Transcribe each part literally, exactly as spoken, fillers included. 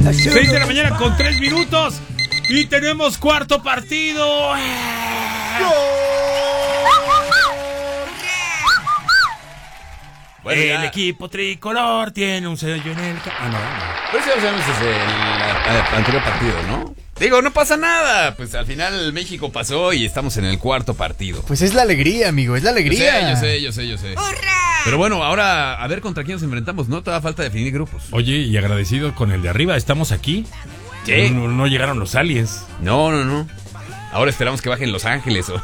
seis de la mañana con tres minutos. Y tenemos cuarto partido. Bueno, el ya. equipo tricolor tiene un sello en el... Ah, no, no. Pero eso ya lo sabemos desde el, el anterior partido, ¿no? Digo, no pasa nada. Pues al final México pasó y estamos en el cuarto partido. Pues es la alegría, amigo, es la alegría. Yo sé, yo sé, yo sé, yo sé. ¡Hurra! Pero bueno, ahora a ver contra quién nos enfrentamos. No te da falta definir grupos. Oye, y agradecido con el de arriba. Estamos aquí. ¿Sí? No, no llegaron los aliens. No, no, no. Ahora esperamos que bajen Los Ángeles o,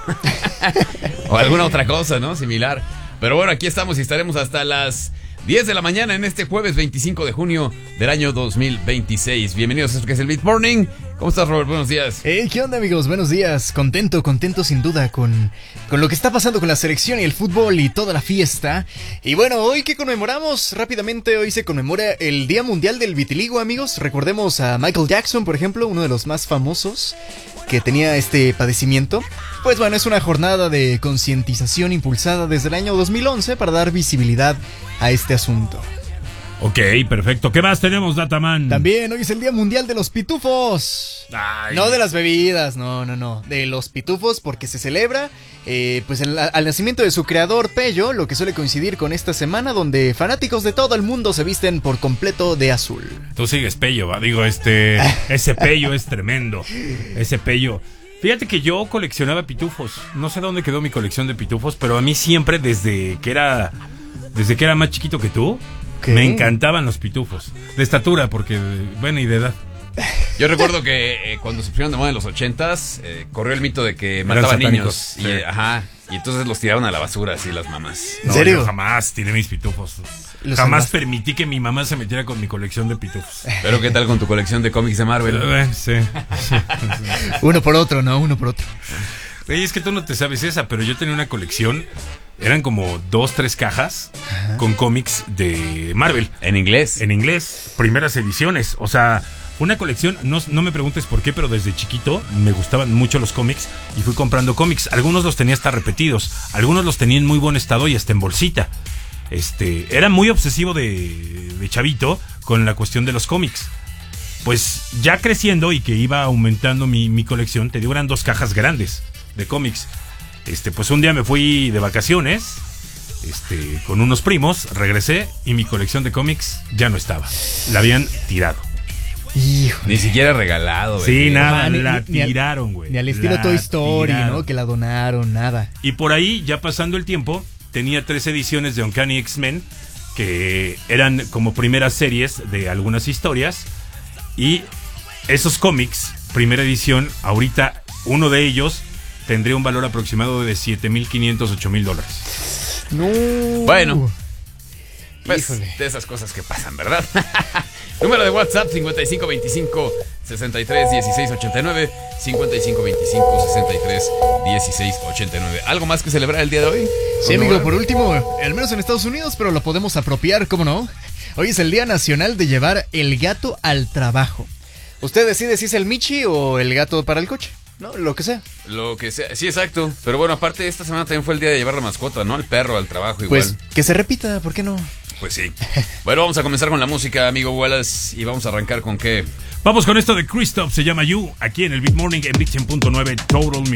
o alguna otra cosa, ¿no? Similar. Pero bueno, aquí estamos y estaremos hasta las diez de la mañana en este jueves veinticinco de junio del año dos mil veintiséis. Bienvenidos a esto que es el Beat Morning. ¿Cómo estás, Robert? Buenos días. Hey, ¿qué onda, amigos? Buenos días. Contento, contento sin duda con, con lo que está pasando con la selección y el fútbol y toda la fiesta. Y bueno, hoy ¿qué conmemoramos? Rápidamente, hoy se conmemora el Día Mundial del Vitiligo, amigos. Recordemos a Michael Jackson, por ejemplo, uno de los más famosos que tenía este padecimiento. Pues bueno, es una jornada de concientización impulsada desde el año dos mil once para dar visibilidad a este asunto. Ok, perfecto. ¿Qué más tenemos, Dataman? También hoy es el Día Mundial de los Pitufos. Ay. No de las bebidas, no, no, no. De los pitufos porque se celebra eh, pues el, al nacimiento de su creador, Pello, lo que suele coincidir con esta semana donde fanáticos de todo el mundo se visten por completo de azul. Tú sigues Pello, ¿va? Digo, este, ese Pello es tremendo. Ese Pello. Fíjate que yo coleccionaba pitufos. No sé dónde quedó mi colección de pitufos, pero a mí siempre desde que era, desde que era más chiquito que tú, ¿qué? Me encantaban los pitufos. De estatura, porque, bueno, y de edad. Yo recuerdo que eh, cuando se pusieron de moda en los ochentas, eh, corrió el mito de que mataban niños. Sí. Y, ajá, y entonces los tiraron a la basura, así las mamás. ¿En no, serio? Yo jamás tiré mis pitufos. Jamás salvaste? Permití que mi mamá se metiera con mi colección de pitufos. Pero ¿qué tal con tu colección de cómics de Marvel? Eh, sí. Uno por otro, ¿no? Uno por otro. Oye, es que tú no te sabes esa, pero yo tenía una colección. Eran como dos, tres cajas Ajá. con cómics de Marvel. ¿En inglés? En inglés, primeras ediciones. O sea, una colección, no, no me preguntes por qué, pero desde chiquito me gustaban mucho los cómics y fui comprando cómics. Algunos los tenía hasta repetidos, algunos los tenía en muy buen estado y hasta en bolsita. Este, era muy obsesivo de, de chavito con la cuestión de los cómics. Pues ya creciendo y que iba aumentando mi, mi colección, te digo, eran dos cajas grandes de cómics. Este, pues un día me fui de vacaciones, este, con unos primos, regresé y mi colección de cómics ya no estaba. La habían tirado. Híjole. Ni siquiera regalado, güey. Sí, nada, ah, la ni, tiraron, güey. Ni al estilo la Toy Story, tiraron. ¿No? Que la donaron, nada. Y por ahí, ya pasando el tiempo, tenía tres ediciones de Uncanny X-Men, que eran como primeras series de algunas historias. Y esos cómics, primera edición, ahorita uno de ellos tendría un valor aproximado de siete mil quinientos, ocho mil dólares. No. Bueno, pues Híjole. De esas cosas que pasan, ¿verdad? Número de WhatsApp cincuenta y cinco veinticinco, sesenta y tres, dieciséis ochenta y nueve, cincuenta y cinco veinticinco, sesenta y tres, dieciséis ochenta y nueve. ¿Algo más que celebrar el día de hoy? Sí, amigo, por último, al menos en Estados Unidos, pero lo podemos apropiar, ¿cómo no? Hoy es el Día Nacional de llevar el gato al trabajo. Usted decide si es el Michi o el gato para el coche. No, lo que sea. Lo que sea, sí, exacto. Pero bueno, aparte esta semana también fue el día de llevar la mascota, ¿no? El perro al trabajo igual. Pues que se repita, ¿por qué no? Pues sí. Bueno, vamos a comenzar con la música, amigo Wallace. Y vamos a arrancar con qué. Vamos con esto de Christoph, se llama You, aquí en el Beat Morning en Beat cien punto nueve Total Music.